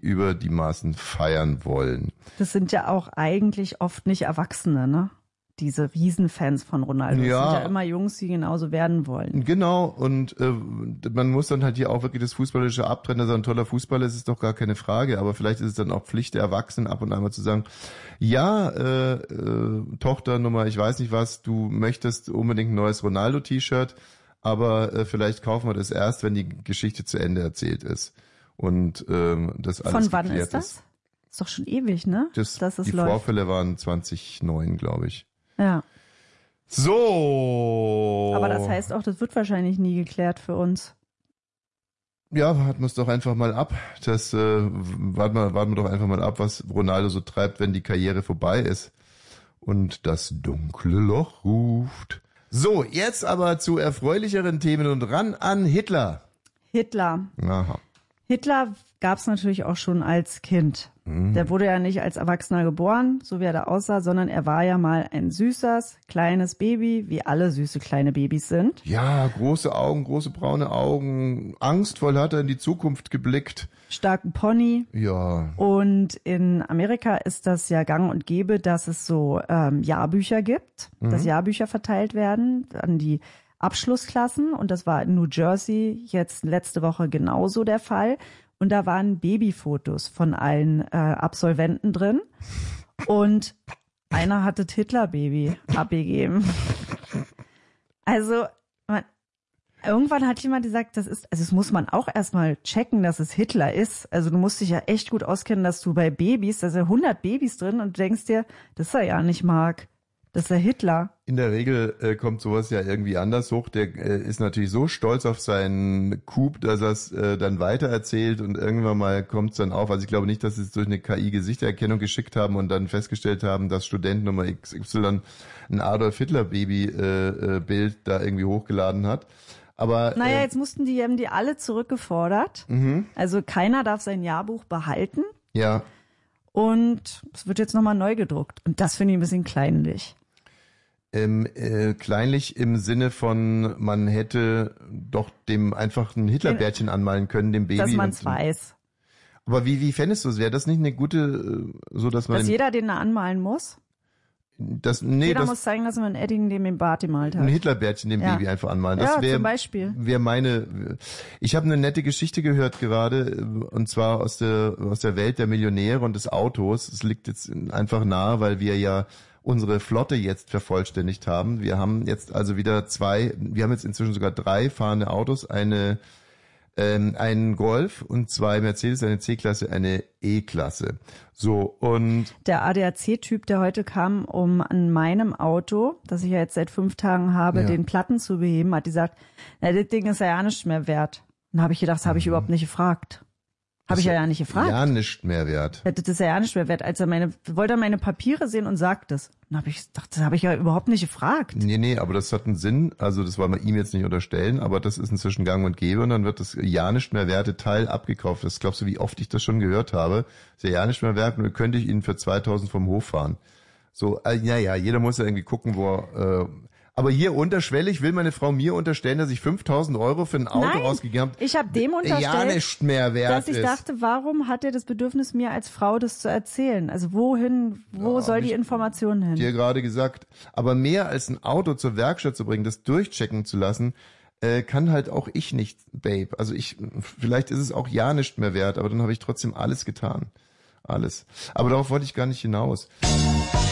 über die Maßen feiern wollen. Das sind ja auch eigentlich oft nicht Erwachsene, ne? Diese Riesenfans von Ronaldo. Das sind ja immer Jungs, die genauso werden wollen. Genau, und man muss dann halt hier auch wirklich das Fußballische abtrennen, dass er ein toller Fußballer ist, ist doch gar keine Frage, aber vielleicht ist es dann auch Pflicht der Erwachsenen, ab und an mal zu sagen, ja, Tochter Nummer, ich weiß nicht was, du möchtest unbedingt ein neues Ronaldo-T-Shirt, aber vielleicht kaufen wir das erst, wenn die Geschichte zu Ende erzählt ist. Und das alles von wann ist das? Ist doch schon ewig, ne? Die Vorfälle waren 2009, glaube ich. Ja. So. Aber das heißt auch, das wird wahrscheinlich nie geklärt für uns. Ja, warten wir es doch einfach mal ab. Warten wir doch einfach mal ab, was Ronaldo so treibt, wenn die Karriere vorbei ist. Und das dunkle Loch ruft. So, jetzt aber zu erfreulicheren Themen und ran an Hitler. Aha. Hitler gab's natürlich auch schon als Kind. Der wurde ja nicht als Erwachsener geboren, so wie er da aussah, sondern er war ja mal ein süßes, kleines Baby, wie alle süße kleine Babys sind. Ja, große Augen, große braune Augen. Angstvoll hat er in die Zukunft geblickt. Starken Pony. Ja. Und in Amerika ist das ja gang und gäbe, dass es so Jahrbücher gibt, dass Jahrbücher verteilt werden an die Abschlussklassen. Und das war in New Jersey jetzt letzte Woche genauso der Fall. Und da waren Babyfotos von allen Absolventen drin. Und einer hatte das Hitler-Baby abgegeben. Also, irgendwann hat jemand gesagt, es muss man auch erstmal checken, dass es Hitler ist. Also du musst dich ja echt gut auskennen, dass du bei Babys, da sind 100 Babys drin und du denkst dir, das ist er ja nicht Mark. Das ist der Hitler. In der Regel kommt sowas ja irgendwie anders hoch. Der ist natürlich so stolz auf seinen Coup, dass er es dann weitererzählt und irgendwann mal kommt es dann auf. Also ich glaube nicht, dass sie es durch eine KI-Gesichtererkennung geschickt haben und dann festgestellt haben, dass Student Nummer XY ein Adolf Hitler-Baby-Bild da irgendwie hochgeladen hat. Aber naja, jetzt haben die alle zurückgefordert. Also keiner darf sein Jahrbuch behalten. Ja. Und es wird jetzt nochmal neu gedruckt. Und das finde ich ein bisschen kleinlich. Kleinlich im Sinne von, man hätte doch dem einfach ein Hitlerbärtchen anmalen können, dem Baby. Dass man es weiß. Aber wie fändest du es? Wäre das nicht eine gute, so dass man... Dass jeder den da anmalen muss? Jeder muss zeigen, dass man Edding dem im Bart gemalt hat. Ein Hitlerbärtchen dem Baby einfach anmalen. Das zum Beispiel. Ich habe eine nette Geschichte gehört gerade, und zwar aus der Welt der Millionäre und des Autos. Es liegt jetzt einfach nahe, weil wir ja unsere Flotte jetzt vervollständigt haben. Wir haben jetzt also wieder wir haben jetzt inzwischen sogar 3 fahrende Autos, einen Golf und 2 Mercedes, eine C-Klasse, eine E-Klasse. So, und der ADAC-Typ, der heute kam, um an meinem Auto, das ich ja jetzt seit 5 Tagen habe, den Platten zu beheben, hat gesagt, na, das Ding ist ja nicht mehr wert. Dann habe ich gedacht, das habe ich überhaupt nicht gefragt. Habe ich ja nicht gefragt. Ja, nicht mehr wert. Das ist ja nicht mehr wert. Als er wollte er meine Papiere sehen und sagt es. Dann habe ich gedacht, das habe ich ja überhaupt nicht gefragt. Nee, aber das hat einen Sinn. Also das wollen wir ihm jetzt nicht unterstellen, aber das ist inzwischen gang und gäbe und dann wird das ja nicht mehr werte Teil abgekauft. Das glaubst du, wie oft ich das schon gehört habe? Das ist ja nicht mehr wert und dann könnte ich ihn für 2000 vom Hof fahren. So, jeder muss ja irgendwie gucken, aber hier unterschwellig will meine Frau mir unterstellen, dass ich 5.000 € für ein Auto ausgegeben habe. Ich habe dem unterstellt, ja nicht mehr wert dass ich dachte, warum hat er das Bedürfnis, mir als Frau das zu erzählen? Also wo soll die Information hin? Dir gerade gesagt. Aber mehr als ein Auto zur Werkstatt zu bringen, das durchchecken zu lassen, kann halt auch ich nicht, Babe. Also vielleicht ist es auch ja nicht mehr wert, aber dann habe ich trotzdem alles getan. Alles. Aber darauf wollte ich gar nicht hinaus.